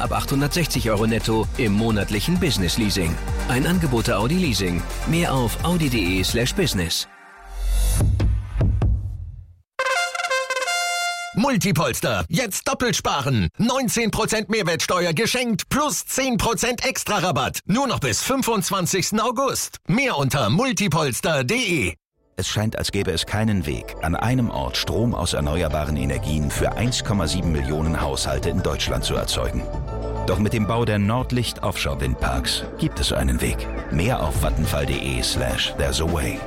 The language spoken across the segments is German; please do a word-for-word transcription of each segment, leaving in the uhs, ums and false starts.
ab achthundertsechzig Euro netto im monatlichen Business Leasing. Ein Angebot der Audi Leasing. Mehr auf audi.de slash business. Multipolster, jetzt doppelt sparen. neunzehn Prozent Mehrwertsteuer geschenkt plus zehn Prozent extra Rabatt. Nur noch bis fünfundzwanzigsten August. Mehr unter multipolster punkt de. Es scheint, als gäbe es keinen Weg, an einem Ort Strom aus erneuerbaren Energien für eins Komma sieben Millionen Haushalte in Deutschland zu erzeugen. Doch mit dem Bau der Nordlicht Offshore Windparks gibt es einen Weg. Mehr auf vattenfall.de slash there's a way.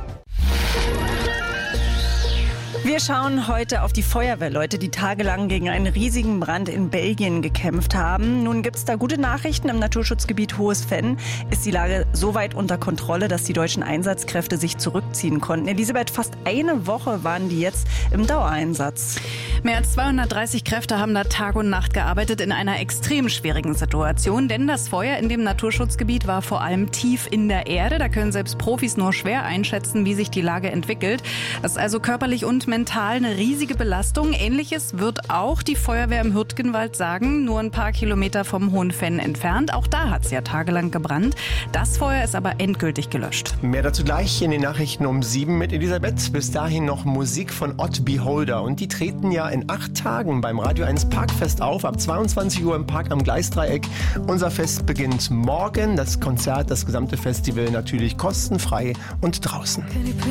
Wir schauen heute auf die Feuerwehrleute, die tagelang gegen einen riesigen Brand in Belgien gekämpft haben. Nun gibt es da gute Nachrichten. Im Naturschutzgebiet Hohes Venn ist die Lage so weit unter Kontrolle, dass die deutschen Einsatzkräfte sich zurückziehen konnten. Elisabeth, fast eine Woche waren die jetzt im Dauereinsatz. Mehr als zweihundertdreißig Kräfte haben da Tag und Nacht gearbeitet in einer extrem schwierigen Situation. Denn das Feuer in dem Naturschutzgebiet war vor allem tief in der Erde. Da können selbst Profis nur schwer einschätzen, wie sich die Lage entwickelt. Das ist also körperlich und mental eine riesige Belastung. Ähnliches wird auch die Feuerwehr im Hürtgenwald sagen, nur ein paar Kilometer vom Hohen Venn entfernt. Auch da hat es ja tagelang gebrannt. Das Feuer ist aber endgültig gelöscht. Mehr dazu gleich in den Nachrichten um sieben mit Elisabeth. Bis dahin noch Musik von Odd Beholder. Und die treten ja in acht Tagen beim Radio eins Parkfest auf. Ab zweiundzwanzig Uhr im Park am Gleisdreieck. Unser Fest beginnt morgen. Das Konzert, das gesamte Festival natürlich kostenfrei und draußen.